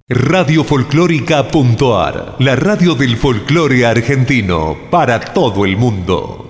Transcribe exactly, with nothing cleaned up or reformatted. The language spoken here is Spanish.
Radio Folclórica punto a r, la radio del folclore argentino para todo el mundo.